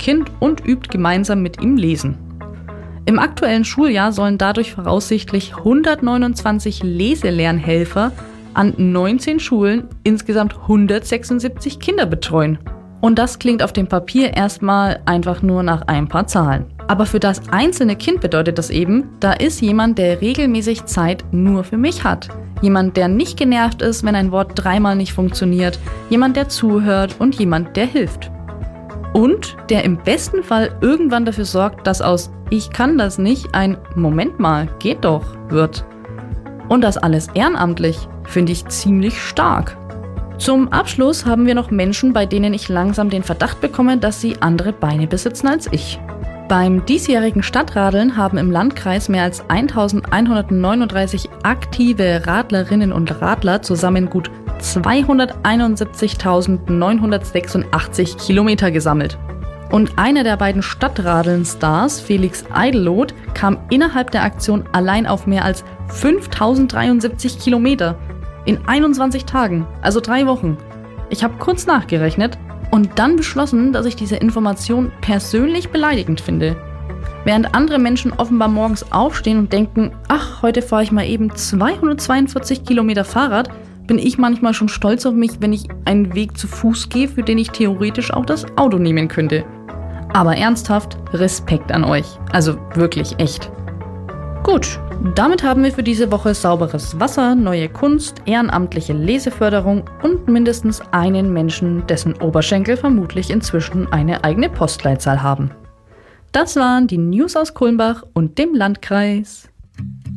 Kind und übt gemeinsam mit ihm lesen. Im aktuellen Schuljahr sollen dadurch voraussichtlich 129 Leselernhelfer an 19 Schulen insgesamt 176 Kinder betreuen. Und das klingt auf dem Papier erstmal einfach nur nach ein paar Zahlen. Aber für das einzelne Kind bedeutet das eben, da ist jemand, der regelmäßig Zeit nur für mich hat. Jemand, der nicht genervt ist, wenn ein Wort dreimal nicht funktioniert. Jemand, der zuhört und jemand, der hilft. Und der im besten Fall irgendwann dafür sorgt, dass aus „Ich kann das nicht" ein „Moment mal, geht doch" wird. Und das alles ehrenamtlich, finde ich ziemlich stark. Zum Abschluss haben wir noch Menschen, bei denen ich langsam den Verdacht bekomme, dass sie andere Beine besitzen als ich. Beim diesjährigen Stadtradeln haben im Landkreis mehr als 1139 aktive Radlerinnen und Radler zusammen gut 271.986 Kilometer gesammelt. Und einer der beiden Stadtradeln-Stars, Felix Eideloth, kam innerhalb der Aktion allein auf mehr als 5.073 Kilometer in 21 Tagen, also 3 Wochen. Ich habe kurz nachgerechnet und dann beschlossen, dass ich diese Information persönlich beleidigend finde. Während andere Menschen offenbar morgens aufstehen und denken, ach, heute fahre ich mal eben 242 Kilometer Fahrrad, bin ich manchmal schon stolz auf mich, wenn ich einen Weg zu Fuß gehe, für den ich theoretisch auch das Auto nehmen könnte. Aber ernsthaft, Respekt an euch. Also wirklich echt. Gut, damit haben wir für diese Woche sauberes Wasser, neue Kunst, ehrenamtliche Leseförderung und mindestens einen Menschen, dessen Oberschenkel vermutlich inzwischen eine eigene Postleitzahl haben. Das waren die News aus Kulmbach und dem Landkreis.